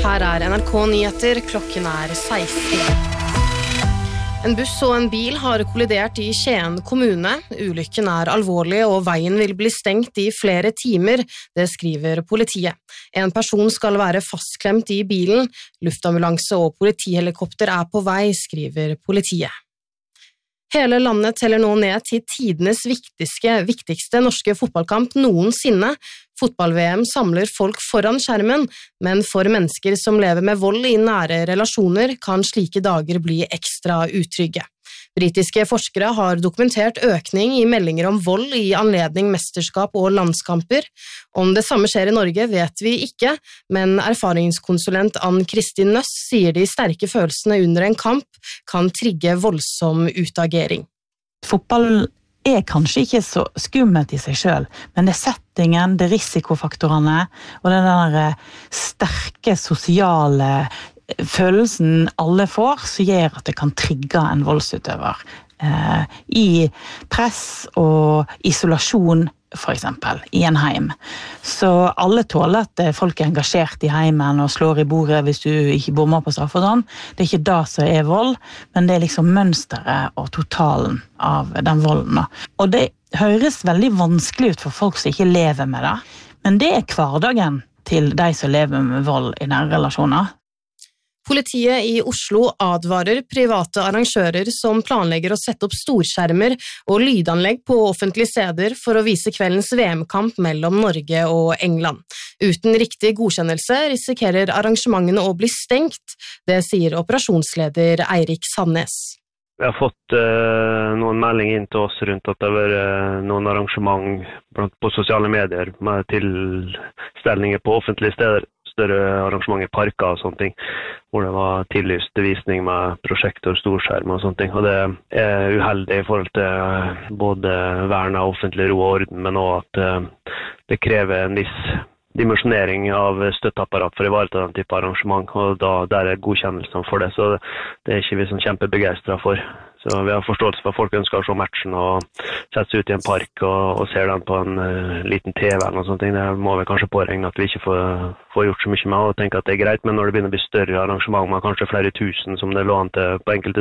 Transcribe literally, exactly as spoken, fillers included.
Her er N R K Nyheter, klokken er seksten. En buss og en bil har kollidert i Skien kommune. Ulykken er alvorlig, og veien vil bli stengt i flere timer, det skriver politiet. En person skal være fastklemt i bilen. Luftambulanse og politihelikopter er på vei, skriver politiet. Hele landet teller nå ned til tidenes viktigste, viktigste norske fotballkamp noensinne. Fotball-V M samler folk foran skjermen, men for mennesker som lever med vold i nære relasjoner kan slike dager bli ekstra utrygge. Britiske forskere har dokumentert økning i meldinger om vold i anledning mesterskap og landskamper. Om det samme skjer i Norge vet vi ikke, men erfaringskonsulent Ann-Kristin Nøss sier de sterke følelsene under en kamp kan trigge voldsom utagering. Fotball er kanskje ikke så skummelt i seg selv, men det er settingen, det er risikofaktorene, og den der sterke sosiale følelsen alle får, så gjør at det kan trigge en voldsutøver eh, i press og isolasjon, for eksempel, i en heim. Så alle tåler at folk er engasjert i heimen og slår i bordet hvis du ikke bommer på straff og sånn. Det er ikke det som er vold, men det er liksom mønsteret og totalen av den volden. Og det høres veldig vanskelig ut for folk som ikke lever med det, men det er hverdagen til de som lever med vold i nære relasjoner. Politiet i Oslo advarer private arrangører som planlegger å sette opp storskjermer og lydanlegg på offentlige steder for å vise kveldens V M-kamp mellom Norge og England. Uten riktig godkjennelse risikerer arrangementene å bli stengt, det sier operasjonsleder Eirik Sandnes. Vi har fått uh, noen meldinger inn til oss rundt at det har vært uh, noen arrangement blant, på sosiale medier med tilstelninger på offentlige steder, større arrangementer, parker og sånne ting, hvor det var tillyst visning med prosjektor, storskjerm og sånne ting. Og det er uheldig i forhold til både vern av offentlig ro og orden, men også at uh, det krever en viss dimensjonering av støtteapparat for å ivareta den type arrangement, og da der er godkjennelsen for det, så det er ikke vi sånn kjempebegeistret for. Så vi har forståelse for at folk ønsker å se matchen og sette seg ut i en park og, og ser den på en uh, liten T V eller noe sånt. Det må vi kanskje påregne at vi ikke får, får gjort så mye med og tenke at det er greit, men når det begynner å bli større arrangement med kanskje flere tusen som det lå an til på enkelte